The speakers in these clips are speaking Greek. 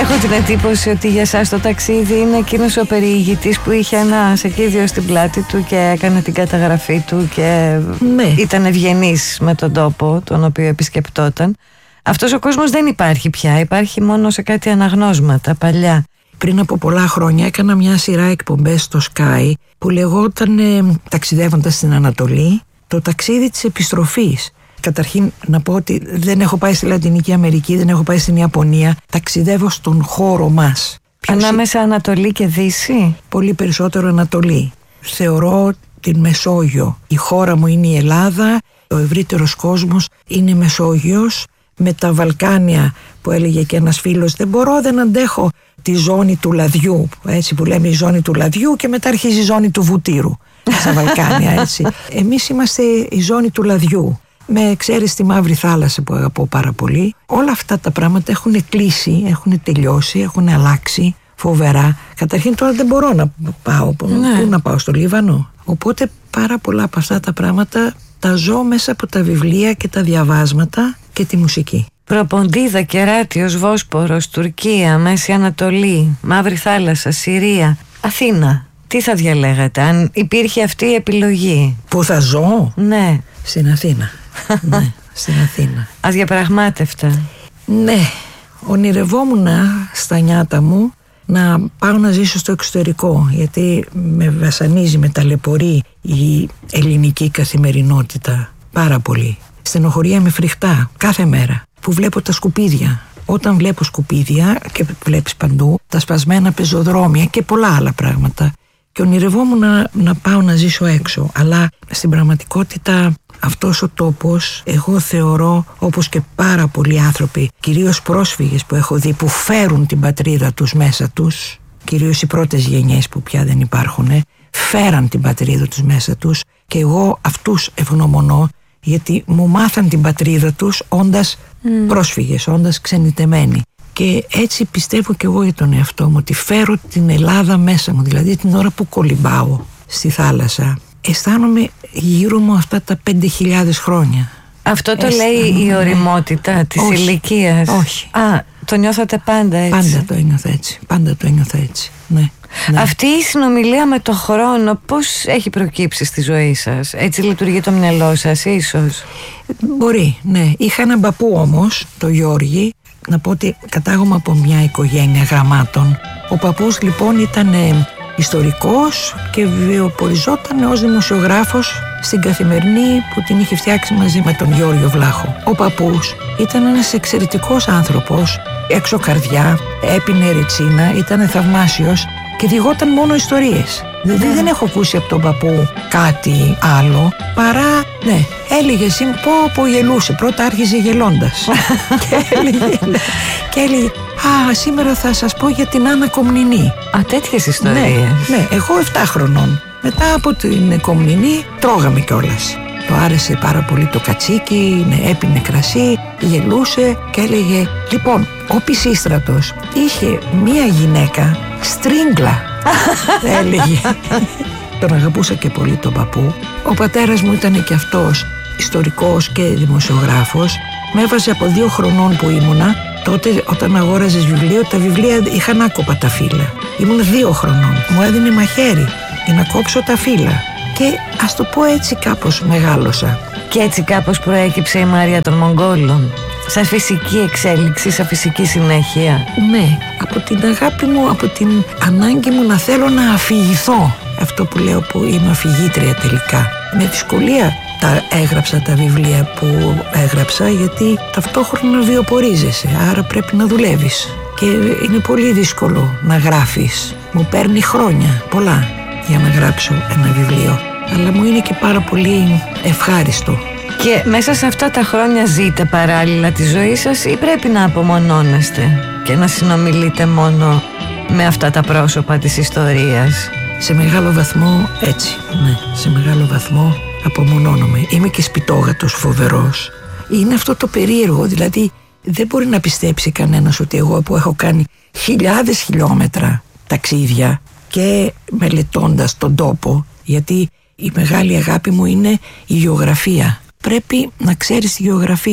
Έχω την εντύπωση ότι για σας το ταξίδι είναι εκείνος ο περιηγητής που είχε ένα σακίδιο στην πλάτη του και έκανε την καταγραφή του και ήταν ευγενής με τον τόπο τον οποίο επισκεπτόταν. Αυτός ο κόσμος δεν υπάρχει πια, υπάρχει μόνο σε κάτι αναγνώσματα παλιά. Πριν από πολλά χρόνια έκανα μια σειρά εκπομπές στο Sky που λεγόταν ταξιδεύοντας στην Ανατολή, το ταξίδι της επιστροφής. Καταρχήν να πω ότι δεν έχω πάει στη Λατινική Αμερική, δεν έχω πάει στην Ιαπωνία, ταξιδεύω στον χώρο μας. Ανάμεσα Ανατολή και Δύση? Πολύ περισσότερο Ανατολή. Θεωρώ την Μεσόγειο. Η χώρα μου είναι η Ελλάδα, ο ευρύτερος κόσμος είναι Μεσόγειος. Με τα Βαλκάνια που έλεγε και ένας φίλος, δεν αντέχω τη ζώνη του λαδιού, έτσι που λέμε η ζώνη του λαδιού, και μετά αρχίζει η ζώνη του βουτύρου στα Βαλκάνια, έτσι. Εμείς είμαστε η ζώνη του λαδιού, με εξαίρεση τη Μαύρη Θάλασσα που αγαπώ πάρα πολύ. Όλα αυτά τα πράγματα έχουν κλείσει, έχουν τελειώσει, έχουν αλλάξει φοβερά. Καταρχήν τώρα δεν μπορώ να πάω, πού να πάω, στο Λίβανο? Οπότε πάρα πολλά από αυτά τα πράγματα τα ζω μέσα από τα βιβλία και τα διαβάσματα και τη μουσική. Προποντίδα, Κεράτιος, Βόσπορος, Τουρκία, Μέση Ανατολή, Μαύρη Θάλασσα, Συρία, Αθήνα. Τι θα διαλέγατε αν υπήρχε αυτή η επιλογή? Πού θα ζω? Ναι. Στην Αθήνα. Ναι, στην Αθήνα. Αδιαπραγμάτευτα. Ναι, ονειρευόμουν στα νιάτα μου να πάω να ζήσω στο εξωτερικό, γιατί με βασανίζει, με ταλαιπωρεί η ελληνική καθημερινότητα πάρα πολύ. Στενοχωρία φρικτά κάθε μέρα που βλέπω τα σκουπίδια. Όταν βλέπω σκουπίδια, και βλέπεις παντού, τα σπασμένα πεζοδρόμια και πολλά άλλα πράγματα, και ονειρευόμουν να πάω να ζήσω έξω. Αλλά στην πραγματικότητα αυτός ο τόπος, εγώ θεωρώ, όπως και πάρα πολλοί άνθρωποι, κυρίως πρόσφυγες που έχω δει, που φέρουν την πατρίδα τους μέσα τους, κυρίως οι πρώτες γενιές που πια δεν υπάρχουν, φέραν την πατρίδα τους μέσα τους, και εγώ αυτούς ευγνωμονώ, γιατί μου μάθαν την πατρίδα τους όντας πρόσφυγες, όντας ξενιτεμένοι. Και έτσι πιστεύω και εγώ για τον εαυτό μου, ότι φέρω την Ελλάδα μέσα μου. Δηλαδή την ώρα που κολυμπάω στη θάλασσα, αισθάνομαι γύρω μου αυτά τα 5.000 χρόνια. Αυτό το λέει η ωριμότητα της ηλικίας? Όχι. Το νιώθατε πάντα έτσι? Πάντα το ένιωθα έτσι. Ναι. Αυτή η συνομιλία με το χρόνο πώς έχει προκύψει στη ζωή σας? Έτσι λειτουργεί το μυαλό σας ίσως? Μπορεί, ναι. Είχα έναν παππού όμως, το Γιώργη. Να πω ότι κατάγομαι από μια οικογένεια γραμμάτων. Ο παππούς λοιπόν ήταν ιστορικός και βιοποριζόταν ως δημοσιογράφος στην Καθημερινή που την είχε φτιάξει μαζί με τον Γιώργο Βλάχο. Ο παππούς ήταν ένας εξαιρετικός άνθρωπος, έξω καρδιά, έπινε ρετσίνα, ήταν θαυμάσιος και διηγόταν μόνο ιστορίες. Δηλαδή δεν έχω ακούσει από τον παππού κάτι άλλο παρά, έλεγε πω γελούσε. Πρώτα άρχιζε γελώντας και έλεγε σήμερα θα σας πω για την Άννα Κομνηνή. Τέτοιες ιστορίες? Ναι, εγώ 7 χρονών. Μετά από την Κομνηνή τρώγαμε κιόλας. Του άρεσε πάρα πολύ το κατσίκι, έπινε κρασί, γελούσε και έλεγε, λοιπόν, ο Πισίστρατος είχε μία γυναίκα στρίγκλα, έλεγε. Τον αγαπούσα και πολύ τον παππού. Ο πατέρας μου ήταν και αυτός ιστορικός και δημοσιογράφος. Με έβαζε από 2 χρονών που ήμουνα. Τότε όταν αγόραζες βιβλίο, τα βιβλία είχαν άκοπα τα φύλλα. Ήμουν 2 χρονών. Μου έδινε μαχαίρι για να κόψω τα φύλλα. Και ας το πω έτσι κάπως μεγάλωσα. Και έτσι κάπως προέκυψε η Μαρία των Μογγόλων. Σαν φυσική εξέλιξη, σαν φυσική συνέχεια. Ναι, από την αγάπη μου, από την ανάγκη μου να θέλω να αφηγηθώ. Αυτό που λέω που είμαι αφηγήτρια τελικά. Με δυσκολία τα έγραψα τα βιβλία που έγραψα, γιατί ταυτόχρονα βιοπορίζεσαι, άρα πρέπει να δουλεύεις. Και είναι πολύ δύσκολο να γράφεις. Μου παίρνει χρόνια, πολλά, για να γράψω ένα βιβλίο. Αλλά μου είναι και πάρα πολύ ευχάριστο. Και μέσα σε αυτά τα χρόνια ζείτε παράλληλα τη ζωή σας ή πρέπει να απομονώνεστε και να συνομιλείτε μόνο με αυτά τα πρόσωπα της ιστορίας? Σε μεγάλο βαθμό έτσι, ναι, σε μεγάλο βαθμό απομονώνομαι. Είμαι και σπιτόγατος φοβερός. Είναι αυτό το περίεργο, δηλαδή δεν μπορεί να πιστέψει κανένας ότι εγώ που έχω κάνει χιλιάδες χιλιόμετρα ταξίδια και μελετώντας τον τόπο, γιατί η μεγάλη αγάπη μου είναι η γεωγραφία. Πρέπει να ξέρεις τη γεωγραφία.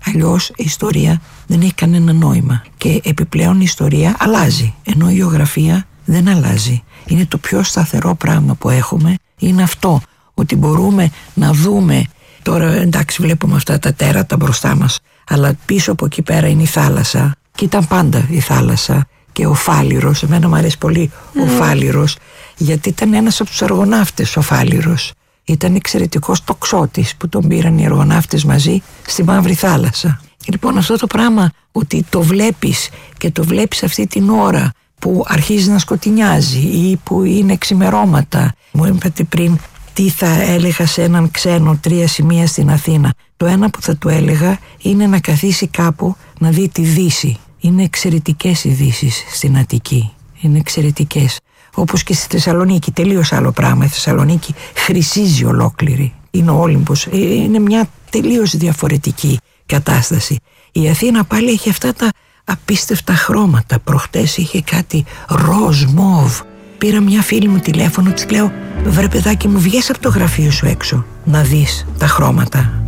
Αλλιώς η ιστορία δεν έχει κανένα νόημα. Και επιπλέον η ιστορία αλλάζει, ενώ η γεωγραφία δεν αλλάζει. Είναι το πιο σταθερό πράγμα που έχουμε, είναι αυτό, ότι μπορούμε να δούμε. Τώρα εντάξει, βλέπουμε αυτά τα τέρατα μπροστά μας, αλλά πίσω από εκεί πέρα είναι η θάλασσα, και ήταν πάντα η θάλασσα και ο Φάληρος. Εμένα μου αρέσει πολύ ο Φάληρος, γιατί ήταν ένας από τους αργοναύτες ο Φάληρος. Ήταν εξαιρετικός τοξότης που τον πήραν οι αργοναύτες μαζί στη Μαύρη Θάλασσα. Λοιπόν, αυτό το πράγμα, ότι το βλέπεις και το βλέπεις αυτή την ώρα που αρχίζει να σκοτεινιάζει ή που είναι ξημερώματα. Μου είπατε πριν τι θα έλεγα σε έναν ξένο 3 σημεία στην Αθήνα. Το ένα που θα του έλεγα είναι να καθίσει κάπου να δει τη Δύση. Είναι εξαιρετικές οι Δύσεις στην Αττική. Είναι εξαιρετικές. Όπως και στη Θεσσαλονίκη, τελείως άλλο πράγμα. Η Θεσσαλονίκη χρυσίζει ολόκληρη. Είναι ο Όλυμπος. Είναι μια τελείως διαφορετική κατάσταση. Η Αθήνα πάλι έχει αυτά τα απίστευτα χρώματα. Προχτές είχε κάτι ροζ, μόβ. Πήρα μια φίλη μου τηλέφωνο, της λέω: βρε παιδάκι μου, βγες από το γραφείο σου έξω να δεις τα χρώματα.